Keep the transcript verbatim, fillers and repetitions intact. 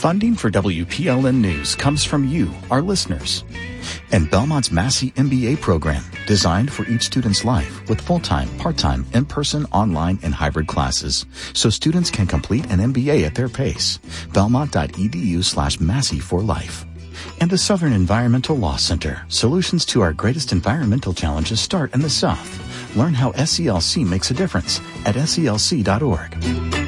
Funding for W P L N News comes from you, our listeners. And Belmont's Massey M B A program, designed for each student's life with full-time, part-time, in-person, online, and hybrid classes, so students can complete an M B A at their pace. Belmont.edu slash Massey for life. And the Southern Environmental Law Center. Solutions to our greatest environmental challenges start in the South. Learn how S E L C makes a difference at S E L C dot org.